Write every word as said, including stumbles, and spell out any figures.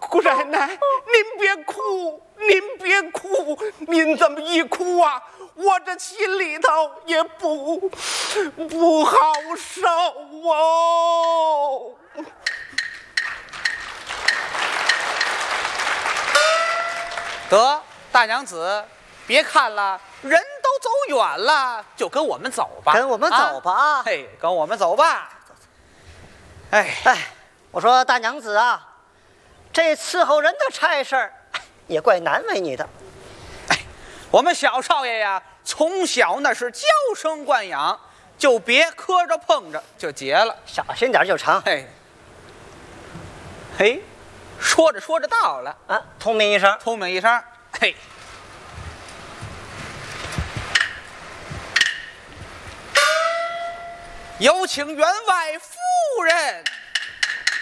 姑奶奶，您别哭，您别哭，您这么一哭啊，我这心里头也不不好受哦。 得，大娘子，别看了，人都走远了，就跟我们走吧。 跟我们走吧啊！ 嘿，跟我们走吧。哎哎，我说大娘子啊，这伺候人的差事儿也怪难为你的。 哎，我们小少爷呀，从小那是娇生惯养，就别磕着碰着就结了， 小心点就成。 嘿，嘿，说着说着到了啊，通明一声， 通明一声，嘿。有请员外夫人。